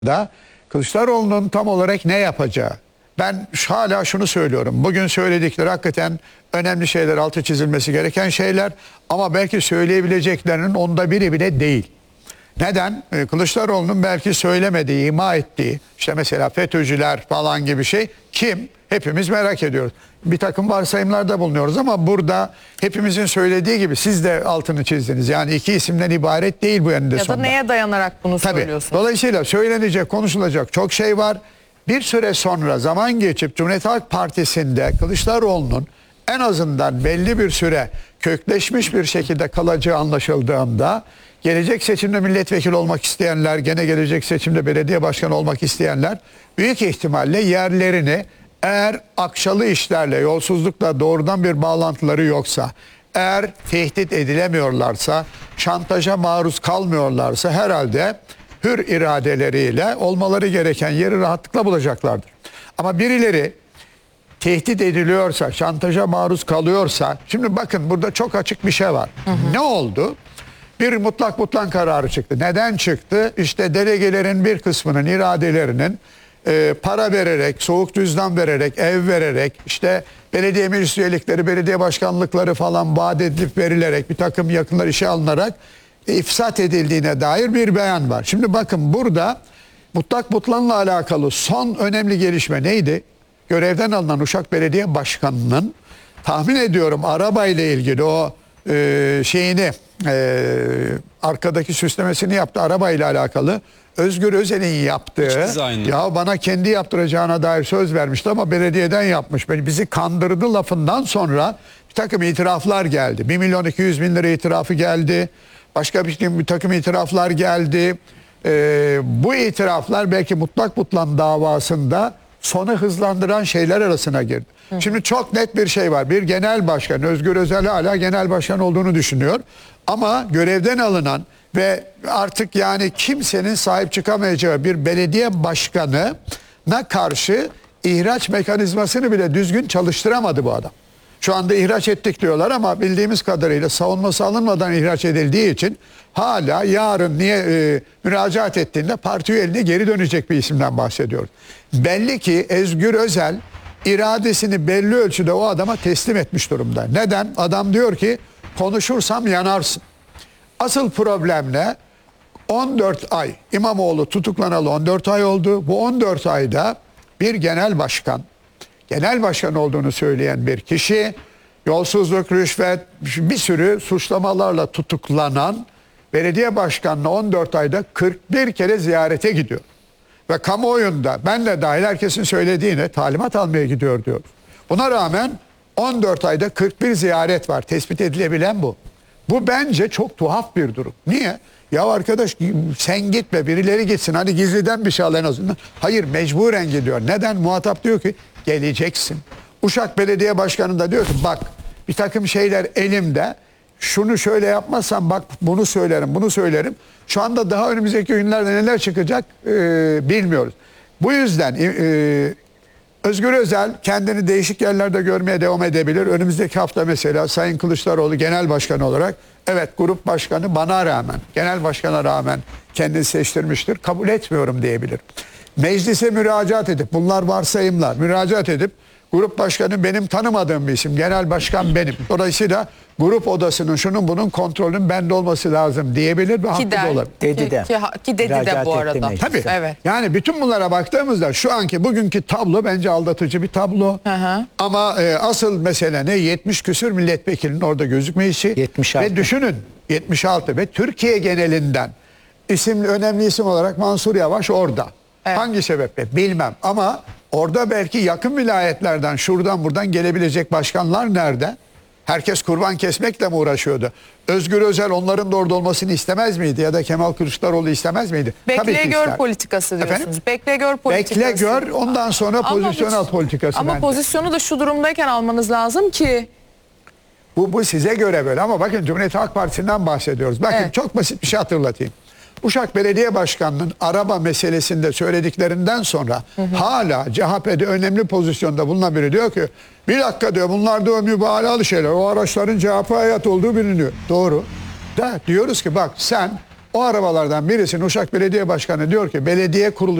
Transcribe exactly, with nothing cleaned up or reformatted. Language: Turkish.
da Kılıçdaroğlu'nun tam olarak ne yapacağı. Ben hala şunu söylüyorum. Bugün söyledikleri hakikaten önemli şeyler, altı çizilmesi gereken şeyler. Ama belki söyleyebileceklerinin onda biri bile değil. Neden? Kılıçdaroğlu'nun belki söylemediği, ima ettiği, işte mesela FETÖ'cüler falan gibi şey kim? Hepimiz merak ediyoruz. Bir takım varsayımlarda bulunuyoruz ama burada hepimizin söylediği gibi siz de altını çizdiniz. Yani iki isimden ibaret değil bu eninde sonunda. sonunda. Ya da neye dayanarak bunu Tabii. söylüyorsunuz? Dolayısıyla söylenecek, konuşulacak çok şey var. Bir süre sonra zaman geçip Cumhuriyet Halk Partisi'nde Kılıçdaroğlu'nun en azından belli bir süre kökleşmiş bir şekilde kalacağı anlaşıldığında gelecek seçimde milletvekili olmak isteyenler, gene gelecek seçimde belediye başkanı olmak isteyenler büyük ihtimalle yerlerini, eğer akçalı işlerle, yolsuzlukla doğrudan bir bağlantıları yoksa, eğer tehdit edilemiyorlarsa, şantaja maruz kalmıyorlarsa herhalde hür iradeleriyle olmaları gereken yeri rahatlıkla bulacaklardır. Ama birileri tehdit ediliyorsa, şantaja maruz kalıyorsa, şimdi bakın burada çok açık bir şey var. Hı hı. Ne oldu? Bir mutlak mutlak kararı çıktı. Neden çıktı? İşte delegelerin bir kısmının iradelerinin e, para vererek, soğuk cüzdan vererek, ev vererek, işte belediye meclis üyelikleri, belediye başkanlıkları falan vaat edilip verilerek, bir takım yakınlar işe alınarak e, ifsat edildiğine dair bir beyan var. Şimdi bakın burada mutlak mutlanla alakalı son önemli gelişme neydi? Görevden alınan Uşak Belediye Başkanı'nın tahmin ediyorum arabayla ilgili o e, şeyini e, arkadaki süslemesini yaptı arabayla alakalı. Özgür Özel'in yaptığı, ya bana kendi yaptıracağına dair söz vermişti ama belediyeden yapmış. Beni bizi kandırdı lafından sonra bir takım itiraflar geldi. bir milyon iki yüz bin lira itirafı geldi. Başka bir, bir takım itiraflar geldi. Ee, bu itiraflar belki mutlak mutlan davasında sonu hızlandıran şeyler arasına girdi. Hı. Şimdi çok net bir şey var. Bir genel başkan, Özgür Özel hala genel başkan olduğunu düşünüyor. Ama görevden alınan ve artık yani kimsenin sahip çıkamayacağı bir belediye başkanına karşı ihraç mekanizmasını bile düzgün çalıştıramadı bu adam. Şu anda ihraç ettik diyorlar ama bildiğimiz kadarıyla savunması alınmadan ihraç edildiği için hala yarın niye e, müracaat ettiğinde parti üyeliğine geri dönecek bir isimden bahsediyoruz. Belli ki Özgür Özel iradesini belli ölçüde o adama teslim etmiş durumda. Neden? Adam diyor ki konuşursam yanarsın. Asıl problem ne? on dört ay İmamoğlu tutuklanalı on dört ay oldu. Bu on dört ayda bir genel başkan, genel başkan olduğunu söyleyen bir kişi, yolsuzluk, rüşvet, bir sürü suçlamalarla tutuklanan belediye başkanına on dört ayda kırk bir kere ziyarete gidiyor. Ve kamuoyunda ben de dahil herkesin söylediğine talimat almaya gidiyor diyor. Buna rağmen on dört ayda kırk bir ziyaret var. Tespit edilebilen bu. Bu bence çok tuhaf bir durum. Niye? Ya arkadaş sen gitme, birileri gitsin. Hani gizliden bir şey al en azından. Hayır, mecburen gidiyor. Neden? Muhatap diyor ki geleceksin. Uşak Belediye Başkanı da diyor ki bak bir takım şeyler elimde. Şunu şöyle yapmazsam bak bunu söylerim, bunu söylerim. Şu anda daha önümüzdeki günlerde neler çıkacak e, bilmiyoruz. Bu yüzden e, Özgür Özel kendini değişik yerlerde görmeye devam edebilir. Önümüzdeki hafta mesela Sayın Kılıçdaroğlu genel başkan olarak evet grup başkanı bana rağmen, genel başkana rağmen kendini seçtirmiştir. Kabul etmiyorum diyebilir. Meclise müracaat edip, bunlar varsayımlar, müracaat edip grup başkanı benim tanımadığım bir isim, genel başkan benim. Dolayısıyla grup odasının şunun bunun kontrolünün bende olması lazım diyebilir ve haklı da olabilir. Dedi de. Ki, ki dedi de bu arada. Tabii. Evet. Yani bütün bunlara baktığımızda şu anki bugünkü tablo bence aldatıcı bir tablo. Hı hı. Ama e, asıl mesele ne? yetmiş küsür milletvekilinin orada gözükmeyişi. yetmiş altı. Ve düşünün yetmiş altı ve Türkiye genelinden isimli önemli isim olarak Mansur Yavaş orada. Evet. Hangi sebeple bilmem ama orada belki yakın vilayetlerden şuradan buradan gelebilecek başkanlar nerede? Herkes kurban kesmekle mi uğraşıyordu? Özgür Özel onların da orada olmasını istemez miydi? Ya da Kemal Kılıçdaroğlu istemez miydi? Bekle gör ister. politikası diyorsunuz. Efendim? Bekle gör politikası. Bekle gör ondan sonra ama pozisyonel politikası Ama bence. pozisyonu da şu durumdayken almanız lazım ki. Bu, bu size göre böyle ama bakın Cumhuriyet Halk Partisi'nden bahsediyoruz. Bakın evet. Çok basit bir şey hatırlatayım. Uşak Belediye Başkanı'nın araba meselesinde söylediklerinden sonra hı hı. hala C H P'de önemli pozisyonda bulunan biri diyor ki bir dakika diyor bunlar diyor mübalağalı şeyler. O araçların C H P hayat olduğu biliniyor. Doğru. Da diyoruz ki bak sen O arabalardan birisinin Uşak Belediye Başkanı diyor ki belediye kurulu